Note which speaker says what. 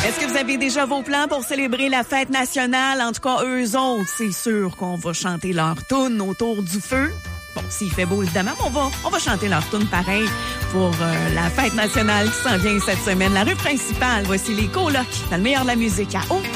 Speaker 1: Est-ce que vous avez déjà vos plans pour célébrer la fête nationale? En tout cas, eux autres, c'est sûr qu'on va chanter leur toune autour du feu. Bon, s'il fait beau, évidemment, on va chanter leur toune pareil pour la fête nationale qui s'en vient cette semaine. La rue principale, voici les colocs dans le meilleur de la musique à Haut.